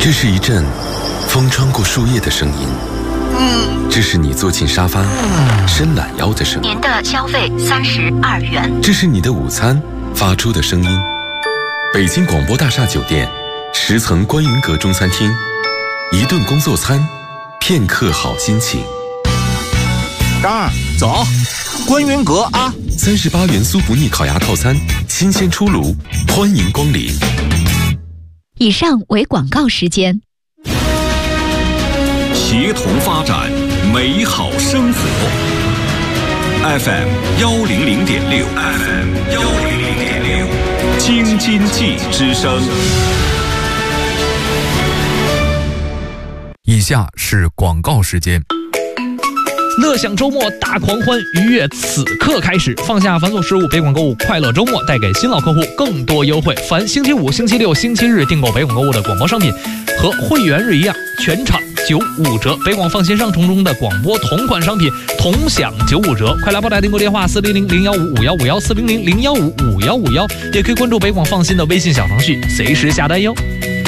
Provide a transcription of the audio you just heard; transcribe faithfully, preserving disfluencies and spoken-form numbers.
这是一阵风穿过树叶的声音，这是你坐进沙发伸懒腰的声音。 您的消费三十二元。 这是你的午餐发出的声音。北京广播大厦酒店十层观云阁中餐厅，一顿工作餐，片刻好心情。 张二，走，观云阁啊！ 三十八元酥不腻烤鸭套餐，新鲜出炉，欢迎光临。 以上为广告时间。 协同发展，美好生活。F M 幺零零点六 ，F M 幺零零点六，京津冀之声。 以下是广告时间。 乐享周末大狂欢，愉悦此刻开始。放下繁琐事务，北广购物快乐周末带给新老客户更多优惠。凡星期五、星期六、星期日订购北广购物的广播商品，和会员日一样，全场九五折。北广放心上冲中的广播同款商品同享九五折。快来拨打订购电话四零零零幺五五幺五幺四零零零幺五五幺五幺，也可以关注北广放心的微信小程序，随时下单哟。